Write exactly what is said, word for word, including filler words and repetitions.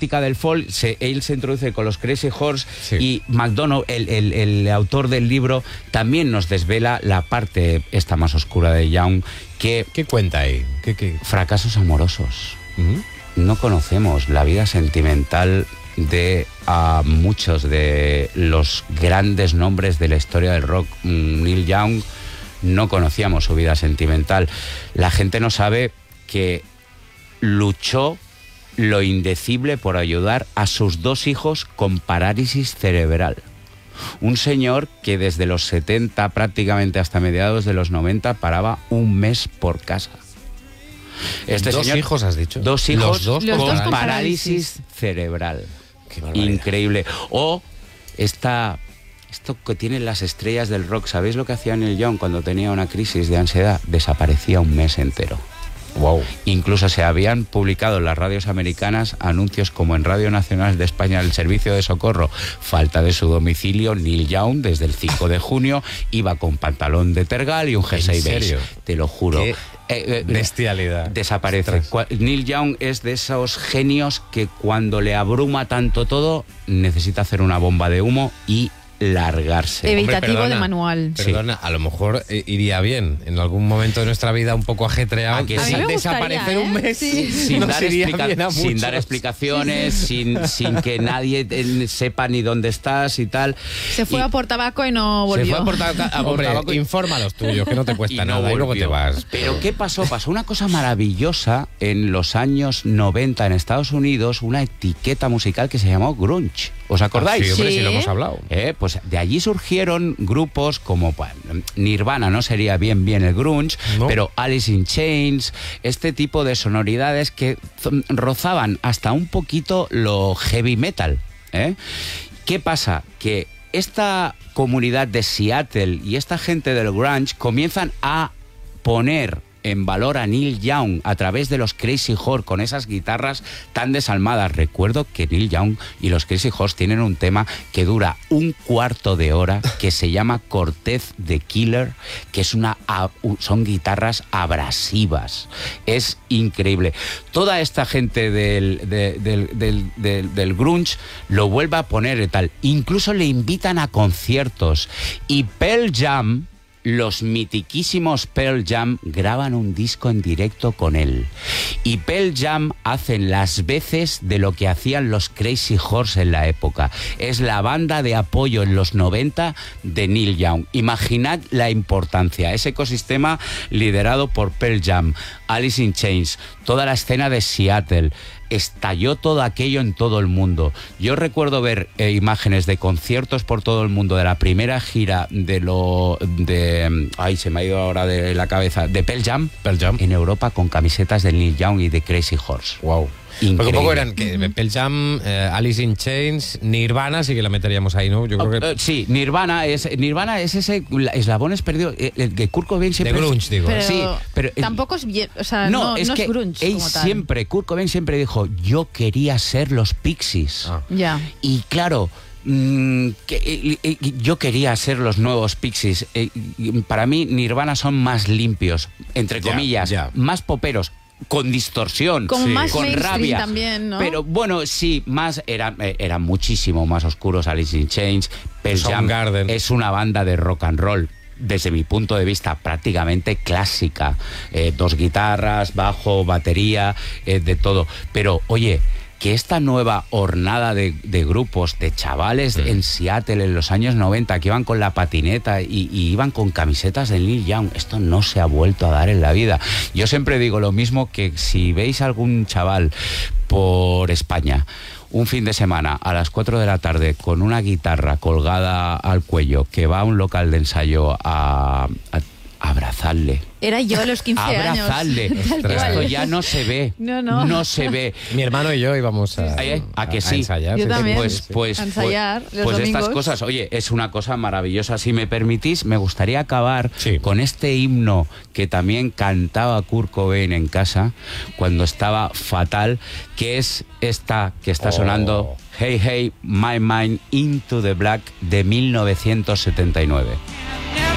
temática del folk, se, él se introduce con los Crazy Horse, Sí. y McDonough, el, el, el autor del libro, también nos desvela la parte esta más oscura de Young, que ¿Qué cuenta ahí? ¿Qué, qué? fracasos amorosos. Uh-huh. No conocemos la vida sentimental de a muchos de los grandes nombres de la historia del rock. Neil Young, no conocíamos su vida sentimental. La gente no sabe que luchó lo indecible por ayudar a sus dos hijos con parálisis cerebral. Un señor que desde los setenta prácticamente hasta mediados de los noventa paraba un mes por casa. Este ¿Dos señor, hijos has dicho? Dos hijos Los dos Los con, dos con parálisis cerebral. Qué barbaridad. Increíble. O esta, esto que tienen las estrellas del rock. ¿Sabéis lo que hacía Neil Young cuando tenía una crisis de ansiedad? Desaparecía un mes entero. Wow. Incluso se habían publicado en las radios americanas anuncios como en Radio Nacional de España, el servicio de socorro, falta de su domicilio. Neil Young, desde el cinco de junio, iba con pantalón de tergal y un jersey ¿En serio? beige. Te lo juro. Qué Eh, eh, bestialidad. Desaparece. Ostras. Cua- Neil Young es de esos genios que cuando le abruma tanto todo, necesita hacer una bomba de humo y largarse. Evitativo perdona, de manual. Perdona, a lo mejor eh, iría bien en algún momento de nuestra vida un poco ajetreado. ¿A que A mí sí? me Desaparecer gustaría, un ¿eh? mes Sí. Sin, nos dar iría explica- bien a sin dar muchos. explicaciones, sin, sin que nadie eh, sepa ni dónde estás y tal. Se fue Y- a por tabaco y no volvió. Se fue a por tabaco- a por Hombre, tabaco. Informa a los tuyos, que no te y cuesta no nada, y luego volvió. te vas. Pero ¿qué pasó? Pasó una cosa maravillosa en los años noventa en Estados Unidos, una etiqueta musical que se llamó grunge. ¿Os acordáis? Ah, sí, hombre, sí, Sí. lo hemos hablado. Eh, pues de allí surgieron grupos como bueno, Nirvana, no sería bien bien el grunge, No. pero Alice in Chains, este tipo de sonoridades que z- rozaban hasta un poquito lo heavy metal. ¿eh? ¿Qué pasa? Que esta comunidad de Seattle y esta gente del grunge comienzan a poner en valor a Neil Young a través de los Crazy Horse con esas guitarras tan desalmadas. Recuerdo que Neil Young y los Crazy Horse tienen un tema que dura un cuarto de hora que se llama Cortez the Killer, que es una a- son guitarras abrasivas. Es increíble. Toda esta gente del, de- del, del, del, del grunge lo vuelve a poner y tal. Incluso le invitan a conciertos. Y Pearl Jam, los mitiquísimos Pearl Jam, graban un disco en directo con él. Y Pearl Jam hacen las veces de lo que hacían los Crazy Horse en la época. Es la banda de apoyo en los noventa de Neil Young. Imaginad la importancia. Ese ecosistema liderado por Pearl Jam, Alice in Chains, toda la escena de Seattle. Estalló todo aquello en todo el mundo. Yo recuerdo ver eh, imágenes de conciertos por todo el mundo de la primera gira de lo de ay se me ha ido ahora de la cabeza de Pearl Jam, Pearl Jam. en Europa con camisetas de Neil Young y de Crazy Horse. Wow. Increíble. Porque un poco eran que Pearl Jam, eh, Alice in Chains, Nirvana, sí que la meteríamos ahí, ¿no? Yo creo que Eh, sí, Nirvana es Nirvana es ese eslabones perdido, el, el que Kurt Cobain de siempre grunge, digo. Pero, ¿eh? Sí, pero, eh, tampoco es bien, o sea, no, no es, que grunge él como tal. siempre, Kurt Cobain siempre dijo, yo quería ser los Pixies. Ah. Ya. Y claro, mm, que, eh, eh, yo quería ser los nuevos Pixies. Eh, y para mí, Nirvana son más limpios, entre Ya, comillas, ya. más poperos. Con distorsión, Como Sí. más con mainstream rabia. también, ¿no? Pero bueno, sí, más eran, eh, eran muchísimo más oscuros. Alice in Chains, Pearl Jam Soundgarden. es una banda de rock and roll. Desde mi punto de vista, prácticamente clásica. Eh, dos guitarras, bajo, batería, eh, de todo. Pero, oye, que esta nueva hornada de, de grupos, de chavales Mm. en Seattle en los años noventa que iban con la patineta y, y iban con camisetas de Neil Young, esto no se ha vuelto a dar en la vida. Yo siempre digo lo mismo, que si veis algún chaval por España un fin de semana a las cuatro de la tarde con una guitarra colgada al cuello que va a un local de ensayo a, a abrazarle. Era yo a los quince años. Abrazarle. Tal Ostras. cual. Esto ya no se ve. No, no. se ve. Mi hermano y yo íbamos a, ¿Eh? ¿A que sí? ensayar. Yo sí, sí, también. sí, Pues, sí. pues, A ensayar pues, los pues estas domingos. cosas, oye, es una cosa maravillosa. Si me permitís, me gustaría acabar Sí. con este himno que también cantaba Kurt Cobain en casa cuando estaba fatal, que es esta que está Oh. sonando, Hey Hey, My Mind Into the Black, de mil novecientos setenta y nueve.